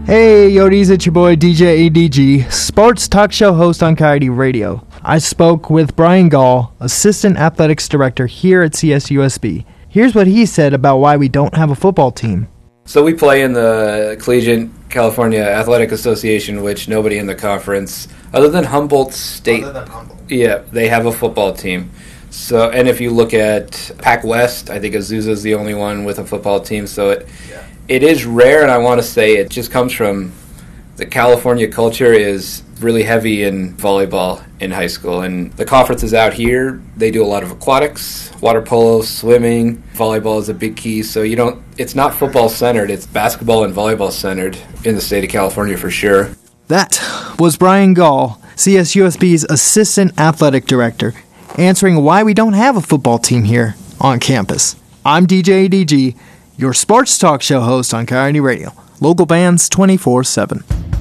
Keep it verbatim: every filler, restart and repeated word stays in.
Hey, Yodis, it's your boy D J A D G, sports talk show host on Coyote Radio. I spoke with Brian Gall, Assistant Athletics Director here at C S U S B. Here's what he said about why we don't have a football team. So we play in the Collegiate California Athletic Association, which nobody in the conference, other than Humboldt State, Other than Humboldt. yeah, they have a football team. So, and if you look at Pac West, I think Azusa's the only one with a football team. So it Yeah. it is rare, and I want to say it just comes from the California culture is really heavy in volleyball in high school. And the conferences out here, they do a lot of aquatics, water polo, swimming. Volleyball is a big key. So you don't, it's not football centered, it's basketball and volleyball centered in the state of California for sure. That was Brian Gall, C S U S B's Assistant Athletic Director, answering why we don't have a football team here on campus. I'm D J A D G, your sports talk show host on Coyote Radio. Local bands twenty-four seven.